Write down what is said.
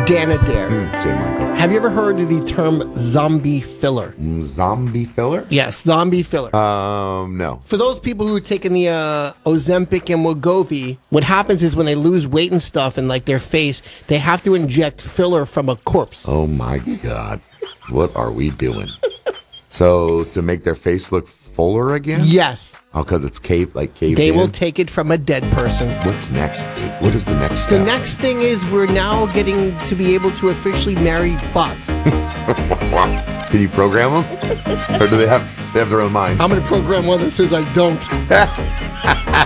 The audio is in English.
Dan Adair. J. Michaels. Have you ever heard of the term zombie filler? Zombie filler? Yes, zombie filler. No. For those people who are taking the Ozempic and Wegovy, what happens is when they lose weight and stuff in like their face, they have to inject filler from a corpse. Oh my God. What are we doing? So to make their face look fuller again? Yes. Oh, because it's caved They in? will take it from a dead person. What's next, dude? What is the next step? The next thing is we're now getting to be able to officially marry bots. Can you program them? Or do they have their own minds? I'm going to program one that says I don't.